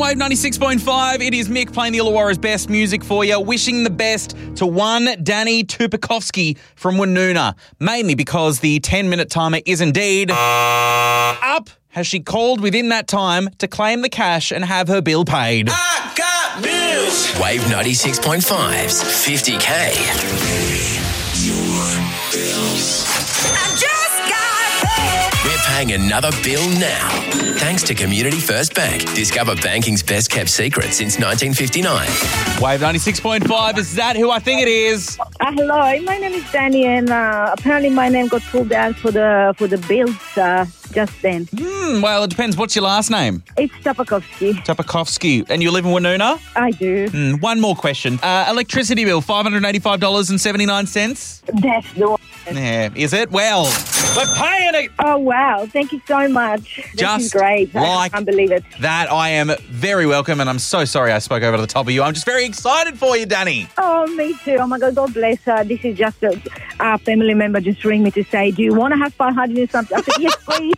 Wave 96.5, it is Mick playing the Illawarra's best music for you. Wishing the best to one Danny Tupakovsky from Woonona. Mainly because the 10-minute timer is indeed up. Has she called within that time to claim the cash and have her bill paid? I got bills. Wave 96.5's 50K. I just got paid. We're paying another bill now. Thanks to Community First Bank. Discover banking's best kept secret since 1959. Wave 96.5, is that who I think it is? Hello, my name is Danny, and apparently my name got pulled out for the bills just then. Well, it depends. What's your last name? It's Tupakovsky. Tupakovsky. And you live in Woonona? I do. One more question. Electricity bill, $585.79? That's the one. Yeah, is it? Well, we're paying it. Oh, wow. Thank you so much. This Just is great. I like can't believe it. that. I am very welcome, and I'm so sorry I spoke over the top of you. I'm just very excited for you, Danny. Oh, me too. Oh, my God. God bless her. This is just a family member just ring me to say, do you want to have 500 and something? I said, yes, please.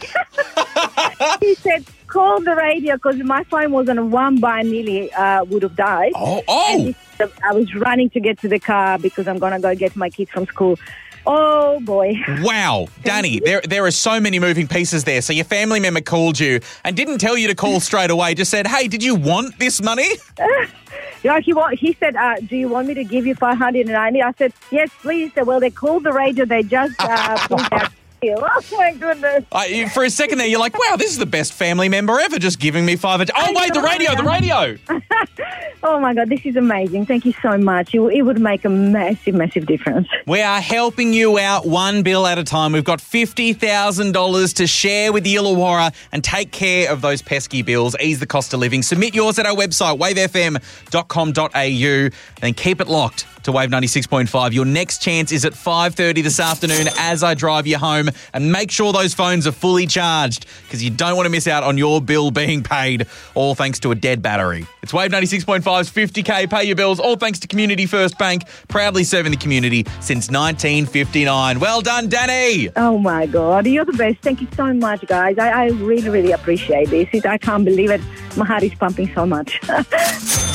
He said, call the radio because my phone was on one bar, nearly would have died. Oh. And I was running to get to the car because I'm going to go get my kids from school. Oh, boy. Wow. Danny, there are so many moving pieces there. So your family member called you and didn't tell you to call straight away, just said, hey, did you want this money? Yeah, he said, do you want me to give you 590? I said, yes, please. He said, well, they called the radio. They just pulled out. Oh, my goodness. For a second there, you're like, wow, this is the best family member ever, just giving me 500. Oh, wait, the radio. Oh, my God, this is amazing. Thank you so much. It would make a massive, massive difference. We are helping you out one bill at a time. We've got $50,000 to share with the Illawarra and take care of those pesky bills, ease the cost of living. Submit yours at our website, wavefm.com.au, and then keep it locked to Wave 96.5. Your next chance is at 5:30 this afternoon as I drive you home. And make sure those phones are fully charged because you don't want to miss out on your bill being paid, all thanks to a dead battery. It's Wave 96.5's 50K. Pay your bills, all thanks to Community First Bank, proudly serving the community since 1959. Well done, Danny. Oh, my God. You're the best. Thank you so much, guys. I really, really appreciate this. I can't believe it. My heart is pumping so much.